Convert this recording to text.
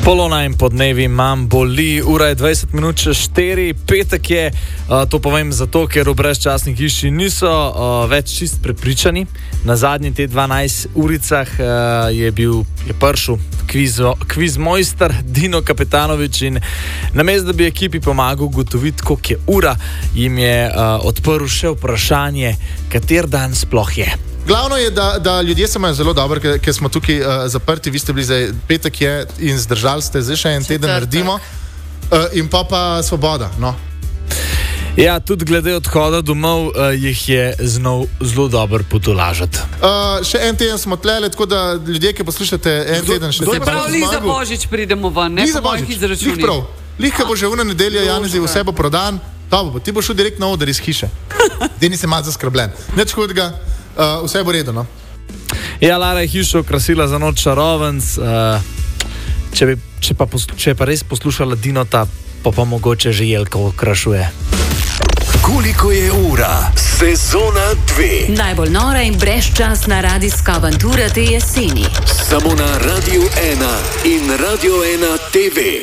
Polona in podnevi imam boli, ura je 20 minut čez 4, petek je, to povem zato, ker v brezčasni hiši niso več čist prepričani. Na zadnji te 12 uricah je prišel kviz mojster Dino Kapetanovič in namesto da bi ekipi pomagal ugotoviti, koliko je ura, jim je odprl še vprašanje, kater dan sploh je. Glavno je, da ljudje se imajo zelo dobro, ker smo tukaj zaprti, vi ste bili zdaj, petek je in zdržali ste, zdaj še en teden naredimo in pa svoboda, no. Ja, tudi glede odhoda domov jih je znal zelo dobro potolažiti. Še en teden smo tlele, tako da ljudje, ki poslušate en teden še... Se pravi, za Božič pridemo ven, ne po mojih izračunih. Lih prav, lihka bo že una nedelja, Janezi, vse bo prodan, ti bo šel direkt na oder iz hiše. Deni se malo zaskrbljen. Neč hudega, vse bo redo, no. Ja, Lara je hišo okrasila za noč čarovenc. Če pa res poslušala Dinota, pa mogoče že Jelka okrašuje. Koliko je ura? Sezona 2. Najbolj nora in brezčasna radijska avantura te jeseni. Samo na Radio 1 in Radio 1 TV.